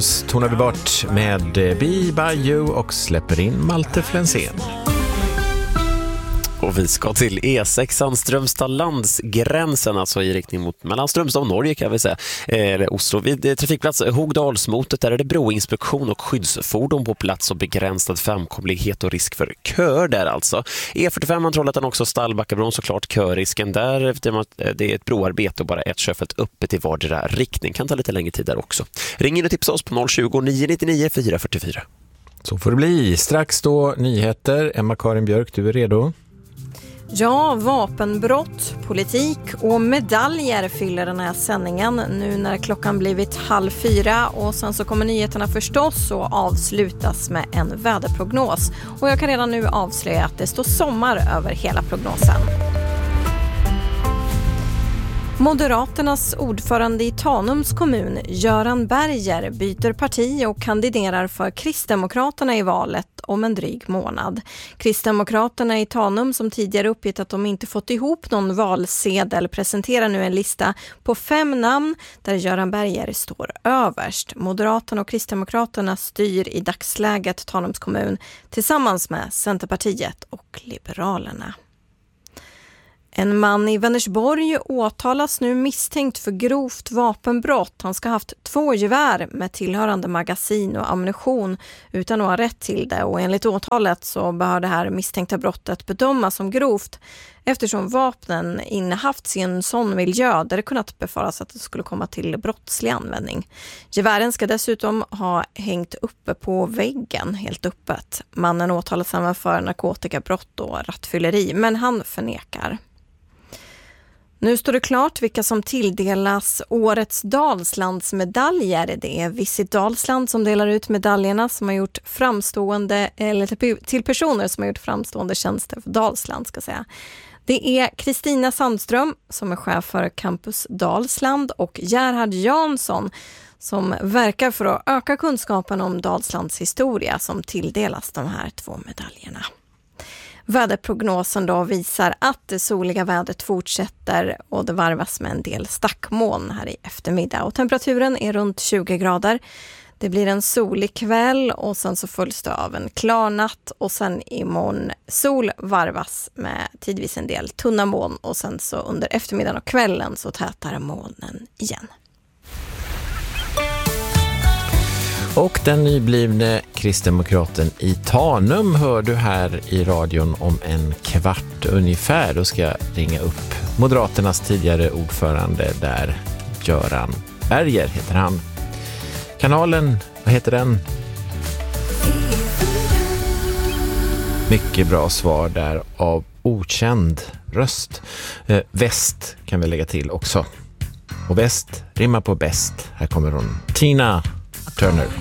Tonar vi bort med Be By You och släpper in Malte Flensén. Och vi ska till E6 Strömstad-landsgränsen, alltså i riktning mot mellan Strömstad och Norge kan vi säga, eller Oslo. Vid trafikplats Hogdalsmotet där är det broinspektion och skyddsfordon på plats och begränsad framkomlighet och risk för kör där alltså. E45 Trollhättan också Stallbackabron såklart körrisken där eftersom det är ett broarbete och bara ett körfält öppet i vardera riktning. Kan ta lite längre tid där också. Ring in och tipsa oss på 020 999 444. Så får det bli. Strax då nyheter. Emma-Karin Björk, du är redo? Ja, vapenbrott, politik och medaljer fyller den här sändningen nu när klockan blivit 3:30 och sen så kommer nyheterna förstås och avslutas med en väderprognos. Och jag kan redan nu avslöja att det står sommar över hela prognosen. Moderaternas ordförande i Tanums kommun, Göran Berger, byter parti och kandiderar för Kristdemokraterna i valet om en dryg månad. Kristdemokraterna i Tanum, som tidigare uppgett att de inte fått ihop någon valsedel, presenterar nu en lista på 5 namn där Göran Berger står överst. Moderaterna och Kristdemokraterna styr i dagsläget Tanums kommun tillsammans med Centerpartiet och Liberalerna. En man i Vänersborg åtalas nu misstänkt för grovt vapenbrott. Han ska ha haft 2 gevär med tillhörande magasin och ammunition utan att ha rätt till det. Och enligt åtalet så bör det här misstänkta brottet bedömas som grovt eftersom vapnen innehafts i en sån miljö där det kunnat befaras att det skulle komma till brottslig användning. Gevären ska dessutom ha hängt uppe på väggen helt öppet. Mannen åtalas även för narkotikabrott och rattfylleri, men han förnekar. Nu står det klart vilka som tilldelas årets Dalslandsmedaljer. Det är Visit Dalsland som delar ut medaljerna som har gjort framstående, eller till personer som har gjort framstående tjänster för Dalsland ska säga. Det är Kristina Sandström som är chef för Campus Dalsland och Gerhard Jansson som verkar för att öka kunskapen om Dalslands historia som tilldelas de här 2 medaljerna. Väderprognosen då visar att det soliga vädret fortsätter och det varvas med en del stackmoln här i eftermiddag. Och temperaturen är runt 20 grader. Det blir en solig kväll och sen så följs det av en klar natt och sen imorgon sol varvas med tidvis en del tunna moln och sen så under eftermiddagen och kvällen så tätar molnen igen. Och den nyblivne kristdemokraten i Tanum hör du här i radion om en kvart ungefär. Då ska jag ringa upp Moderaternas tidigare ordförande där, Göran Berger heter han. Kanalen, vad heter den? Mycket bra svar där av okänd röst. Väst kan vi lägga till också. Och väst rimmar på bäst. Här kommer hon, Tina Turner.